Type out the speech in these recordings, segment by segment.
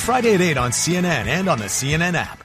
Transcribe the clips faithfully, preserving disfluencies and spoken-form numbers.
Friday at eight on C N N and on the C N N app.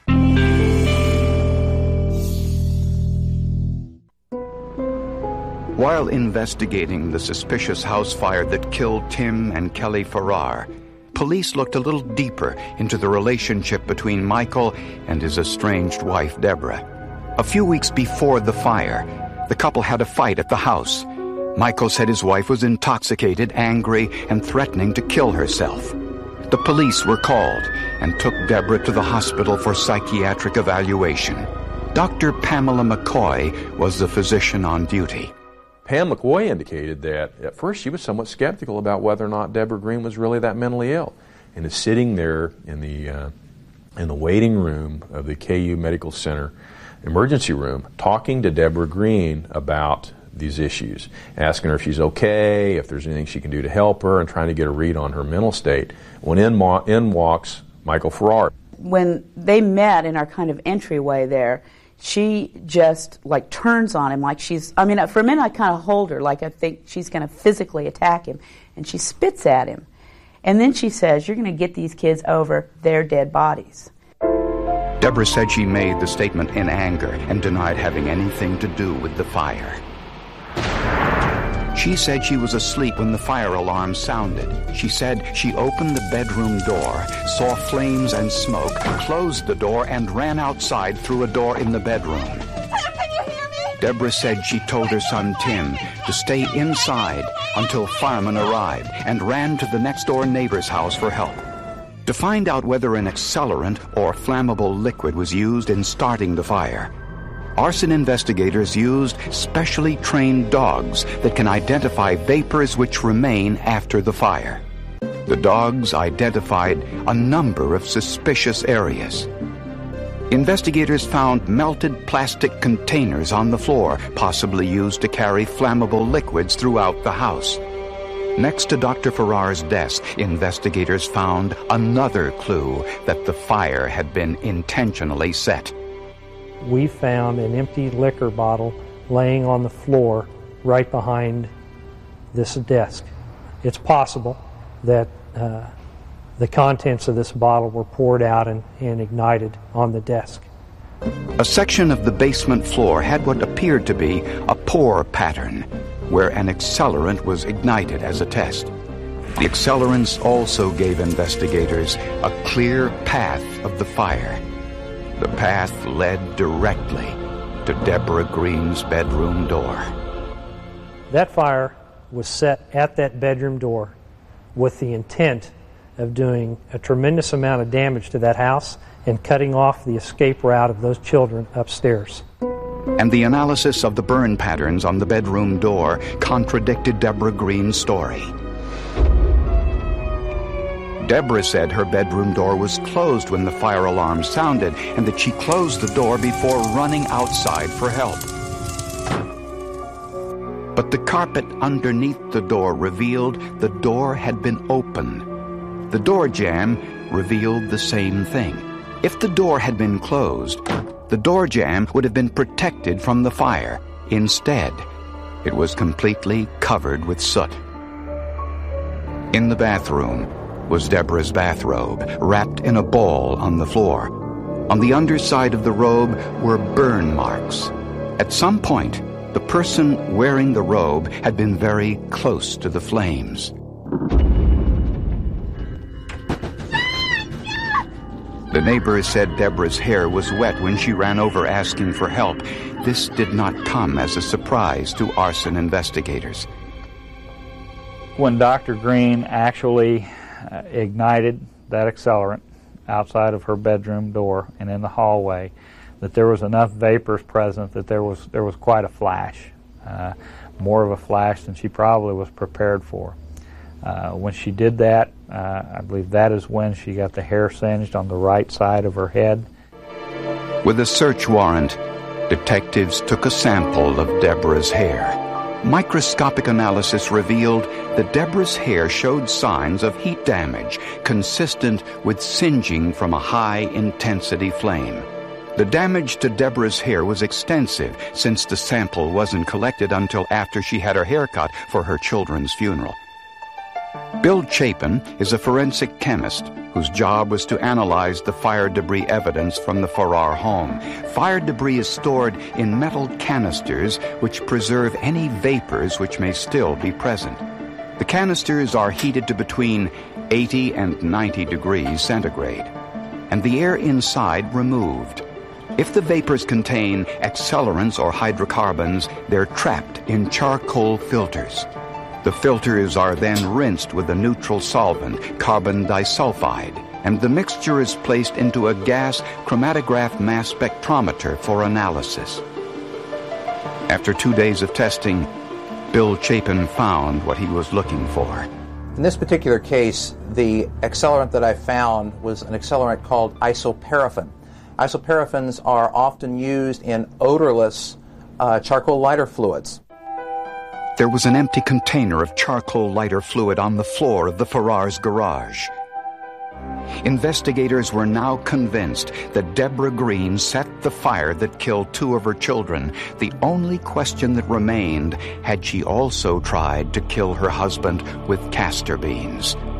While investigating the suspicious house fire that killed Tim and Kelly Farrar, police looked a little deeper into the relationship between Michael and his estranged wife, Deborah. A few weeks before the fire, the couple had a fight at the house. Michael said his wife was intoxicated, angry, and threatening to kill herself. The police were called and took Deborah to the hospital for psychiatric evaluation. Doctor Pamela McCoy was the physician on duty. Pam McCoy indicated that at first she was somewhat skeptical about whether or not Deborah Green was really that mentally ill, and is sitting there in the uh, in the waiting room of the K U Medical Center emergency room, talking to Deborah Green about these issues, asking her if she's okay, if there's anything she can do to help her, and trying to get a read on her mental state. When in, mo- in walks Michael Farrar. When they met in our kind of entryway there, she just like turns on him like she's, I mean, for a minute I kind of hold her like I think she's going to physically attack him, and she spits at him. And then she says, "You're going to get these kids over their dead bodies." Deborah said she made the statement in anger and denied having anything to do with the fire. She said she was asleep when the fire alarm sounded. She said she opened the bedroom door, saw flames and smoke, closed the door, and ran outside through a door in the bedroom. Can you hear me? Deborah said she told her son Tim to stay inside until firemen arrived, and ran to the next-door neighbor's house for help. To find out whether an accelerant or flammable liquid was used in starting the fire, arson investigators used specially trained dogs that can identify vapors which remain after the fire. The dogs identified a number of suspicious areas. Investigators found melted plastic containers on the floor, possibly used to carry flammable liquids throughout the house. Next to Doctor Farrar's desk, investigators found another clue that the fire had been intentionally set. We found an empty liquor bottle laying on the floor right behind this desk. It's possible that uh, the contents of this bottle were poured out and, and ignited on the desk. A section of the basement floor had what appeared to be a pour pattern, where an accelerant was ignited as a test. The accelerants also gave investigators a clear path of the fire. The path led directly to Deborah Green's bedroom door. That fire was set at that bedroom door with the intent of doing a tremendous amount of damage to that house and cutting off the escape route of those children upstairs. And the analysis of the burn patterns on the bedroom door contradicted Deborah Green's story. Deborah said her bedroom door was closed when the fire alarm sounded, and that she closed the door before running outside for help. But the carpet underneath the door revealed the door had been open. The door jamb revealed the same thing. If the door had been closed, the door jamb would have been protected from the fire. Instead, it was completely covered with soot. In the bathroom was Deborah's bathrobe, wrapped in a ball on the floor. On the underside of the robe were burn marks. At some point, the person wearing the robe had been very close to the flames. The neighbors said Deborah's hair was wet when she ran over asking for help. This did not come as a surprise to arson investigators. When Doctor Green actually uh, ignited that accelerant outside of her bedroom door and in the hallway, that there was enough vapors present that there was there was quite a flash, uh, more of a flash than she probably was prepared for. Uh, when she did that, uh, I believe that is when she got the hair singed on the right side of her head. With a search warrant, detectives took a sample of Deborah's hair. Microscopic analysis revealed that Deborah's hair showed signs of heat damage consistent with singeing from a high-intensity flame. The damage to Deborah's hair was extensive since the sample wasn't collected until after she had her hair cut for her children's funeral. Bill Chapin is a forensic chemist whose job was to analyze the fire debris evidence from the Farrar home. Fire debris is stored in metal canisters which preserve any vapors which may still be present. The canisters are heated to between eighty and ninety degrees centigrade, and the air inside removed. If the vapors contain accelerants or hydrocarbons, they're trapped in charcoal filters. The filters are then rinsed with a neutral solvent, carbon disulfide, and the mixture is placed into a gas chromatograph mass spectrometer for analysis. After two days of testing, Bill Chapin found what he was looking for. In this particular case, the accelerant that I found was an accelerant called isoparaffin. Isoparaffins are often used in odorless uh, charcoal lighter fluids. There was an empty container of charcoal lighter fluid on the floor of the Farrars' garage. Investigators were now convinced that Deborah Green set the fire that killed two of her children. The only question that remained, had she also tried to kill her husband with castor beans?